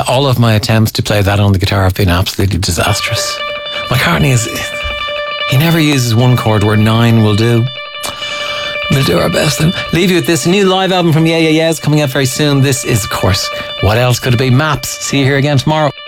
All of my attempts to play that on the guitar have been absolutely disastrous. McCartney he never uses one chord where 9 will do. We'll do our best then. Leave you with this new live album from Yeah Yeah Yeahs coming out very soon. This is, of course, What Else Could It Be? Maps. See you here again tomorrow.